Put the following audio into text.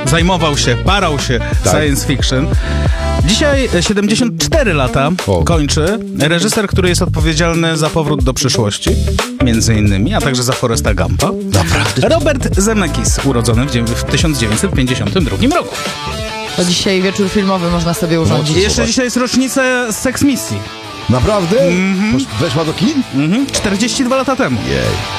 zajmował się, parał się science fiction. Dzisiaj 74 lata kończy reżyser, który jest odpowiedzialny za Powrót do przyszłości, między innymi, a także za Forresta Gumpa. Naprawdę? Robert Zemeckis, urodzony w 1952 roku. To dzisiaj wieczór filmowy można sobie urządzić. I jeszcze dzisiaj jest rocznica Sex Misji. Naprawdę? Weszła do kin? 42 lata temu. Jej.